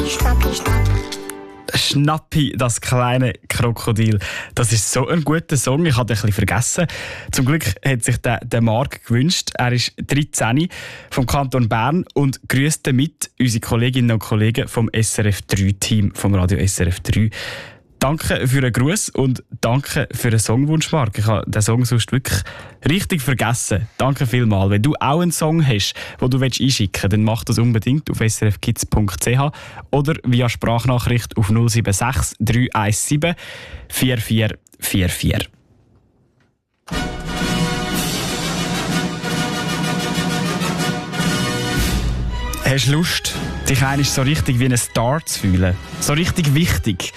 Schnappi, Schnappi. Schnappi, das kleine Krokodil. Das ist so ein guter Song, ich hatte ein bisschen vergessen. Zum Glück hat sich der Marc gewünscht. Er ist 13 vom Kanton Bern und grüßt damit unsere Kolleginnen und Kollegen vom SRF 3-Team, vom Radio SRF 3. Danke für den Gruß und danke für den Songwunsch, Marc. Ich habe den Song sonst wirklich richtig vergessen. Danke vielmals. Wenn du auch einen Song hast, den du einschicken willst, dann mach das unbedingt auf srfkids.ch oder via Sprachnachricht auf 076 317 4444. Hast du Lust, dich einmal so richtig wie ein Star zu fühlen? So richtig wichtig?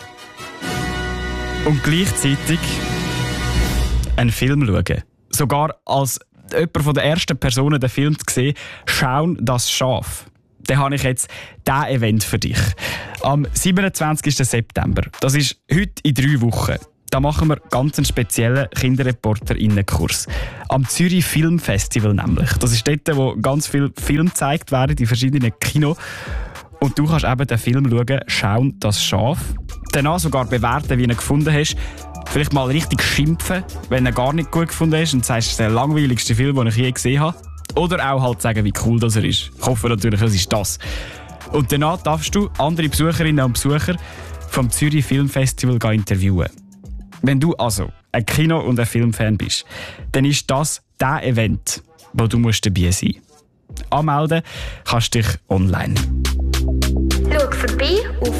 Und gleichzeitig einen Film schauen. Sogar als jemand von der ersten Personen den Film zu sehen, «Schauen das Schaf». Dann habe ich jetzt diesen Event für dich. Am 27. September, das ist heute in 3 Wochen, da machen wir ganz einen speziellen KinderreporterInnenkurs. Am Zürich Filmfestival nämlich. Das ist dort, wo ganz viele Filme gezeigt werden, in verschiedenen Kinos. Und du kannst eben den Film schauen, «Schauen das Schaf». Danach sogar bewerten, wie du ihn gefunden hast. Vielleicht mal richtig schimpfen, wenn du ihn gar nicht gut gefunden hast und sagst, das ist der langweiligste Film, den ich je gesehen habe. Oder auch halt sagen, wie cool das er ist. Ich hoffe natürlich, es ist das. Und danach darfst du andere Besucherinnen und Besucher vom Zürich Filmfestival interviewen. Wenn du also ein Kino- und ein Filmfan bist, dann ist das der Event, wo du dabei sein musst. Anmelden kannst du dich online. Schau vorbei auf